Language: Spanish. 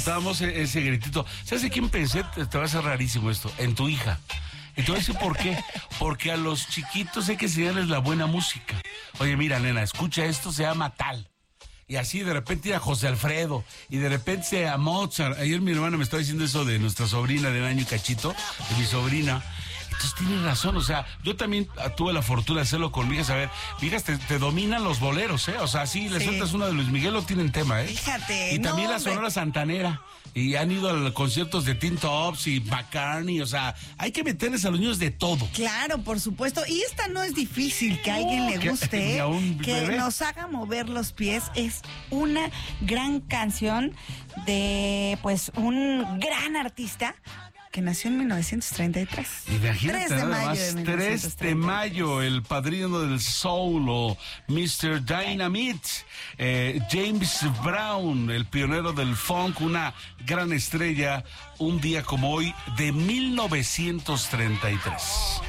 Estábamos ese gritito. ¿Sabes de quién pensé? Te va a hacer rarísimo esto. En tu hija. Y te voy a decir por qué. Porque a los chiquitos hay que enseñarles la buena música. Oye, mira, nena, escucha esto, se llama tal. Y así de repente era José Alfredo. Y de repente a Mozart. Ayer mi hermana me estaba diciendo eso de nuestra sobrina de un año y cachito. De mi sobrina. Entonces tienes razón, o sea, yo también tuve la fortuna de hacerlo con mi hija, saber, mi hija te dominan los boleros, o sea, sí, le sueltas una de Luis Miguel, lo tienen tema, Fíjate. Y también la Sonora Santanera, y han ido a los conciertos de Teen Tops y McCartney, o sea, hay que meterles a los niños de todo. Claro, por supuesto, y esta no es difícil que a alguien le guste, que nos haga mover los pies, es una gran canción de, pues, un gran artista, que nació en 1933. Imagínate 3 de nada mayo más, de 3 de mayo, el padrino del soul, o Mr. Dynamite, James Brown, el pionero del funk, una gran estrella, un día como hoy de 1933.